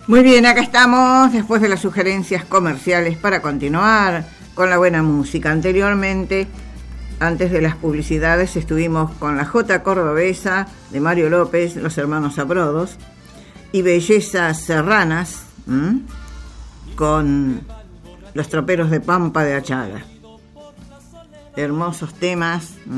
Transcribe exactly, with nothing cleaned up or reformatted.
Muy bien, acá estamos después de las sugerencias comerciales para continuar con la buena música. Anteriormente, antes de las publicidades, estuvimos con la Jota Cordobesa de Mario López, Los Hermanos Aprodos, y Bellezas Serranas, ¿m? con Los Troperos de Pampa de Achaga. Hermosos temas.